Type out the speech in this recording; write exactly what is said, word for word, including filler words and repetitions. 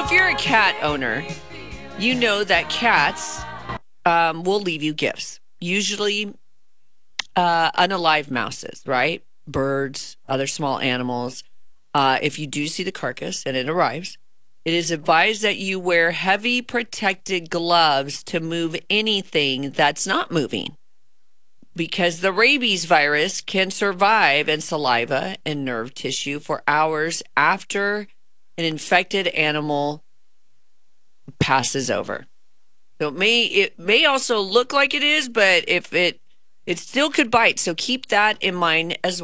if you're a cat owner, you know that cats um, will leave you gifts, usually uh, unalive mouses, right? Birds, other small animals. Uh, if you do see the carcass and it arrives, it is advised that you wear heavy protected gloves to move anything that's not moving because the rabies virus can survive in saliva and nerve tissue for hours after an infected animal passes over. So it may it may also look like it is, but if it it still could bite. So keep that in mind as